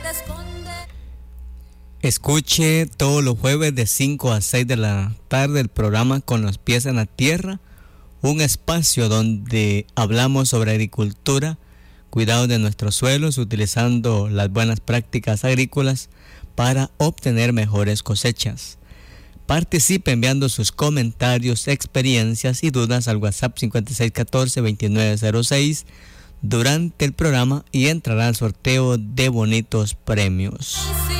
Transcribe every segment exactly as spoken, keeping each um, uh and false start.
Escuche todos los jueves de cinco a seis de la tarde el programa Con los pies en la tierra, un espacio donde hablamos sobre agricultura, cuidado de nuestros suelos, utilizando las buenas prácticas agrícolas para obtener mejores cosechas. Participe enviando sus comentarios, experiencias y dudas al WhatsApp cincuenta y seis catorce veintinueve cero seis durante el programa y entrará al sorteo de bonitos premios.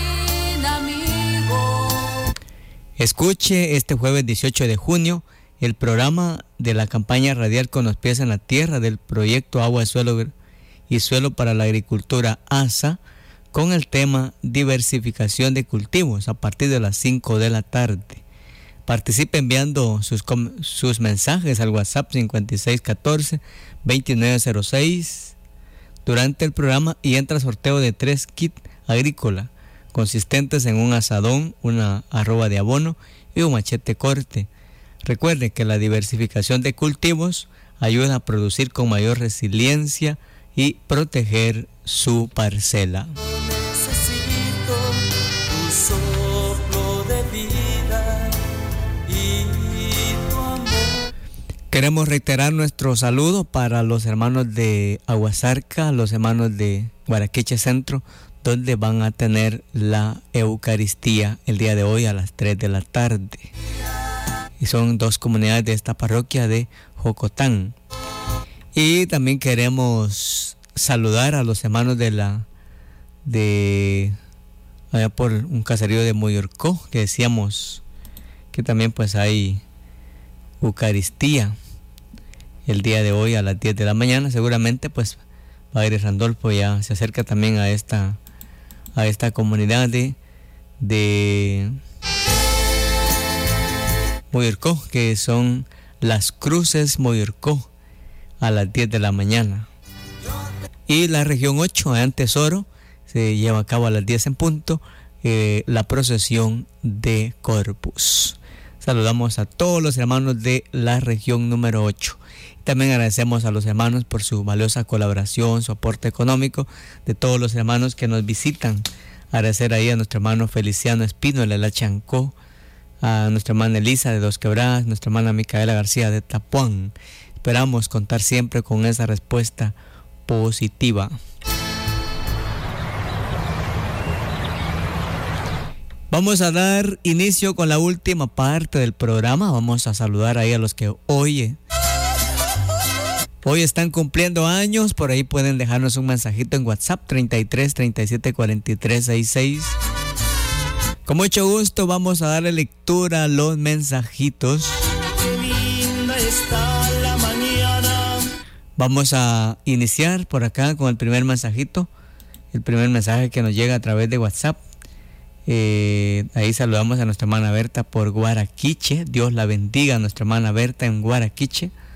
Escuche este jueves dieciocho de junio el programa de la campaña radial Con los pies en la tierra del proyecto Agua, Suelo y Suelo para la Agricultura A S A con el tema diversificación de cultivos a partir de las cinco de la tarde. Participe enviando sus, sus mensajes al WhatsApp cincuenta y seis catorce veintinueve cero seis durante el programa y entra al sorteo de tres kits agrícola consistentes en un asadón, una arroba de abono y un machete corte. Recuerde que la diversificación de cultivos ayuda a producir con mayor resiliencia y proteger su parcela. Necesito tu soplo de vida y tu amor. Queremos reiterar nuestro saludo para los hermanos de Aguasarca, los hermanos de Guaraquiche Centro, donde van a tener la Eucaristía el día de hoy a las tres de la tarde. Y son dos comunidades de esta parroquia de Jocotán. Y también queremos saludar a los hermanos de la de allá por un caserío de Moyorcó, que decíamos que también pues hay Eucaristía el día de hoy a las diez de la mañana. Seguramente pues Padre Randolfo ya se acerca también a esta a esta comunidad de, de Moyorcó, que son las Cruces Moyorcó, a las diez de la mañana. Y la región ocho, en Tesoro, se lleva a cabo a las diez en punto eh, la procesión de Corpus. Saludamos a todos los hermanos de la región número ocho. También agradecemos a los hermanos por su valiosa colaboración, su aporte económico, de todos los hermanos que nos visitan. Agradecer ahí a nuestro hermano Feliciano Espino de La Chancó, a nuestra hermana Elisa de Dos Quebradas, nuestra hermana Micaela García de Tapuán. Esperamos contar siempre con esa respuesta positiva. Vamos a dar inicio con la última parte del programa. Vamos a saludar ahí a los que hoy, hoy están cumpliendo años. Por ahí pueden dejarnos un mensajito en WhatsApp treinta y tres, treinta y siete, cuarenta y tres, sesenta y seis. Con mucho gusto vamos a darle lectura a los mensajitos. Está la mañana. Vamos a iniciar por acá con el primer mensajito. El primer mensaje que nos llega a través de WhatsApp. Eh, ahí saludamos a nuestra hermana Berta por Guaraquiche. Dios la bendiga a nuestra hermana Berta en Guaraquiche.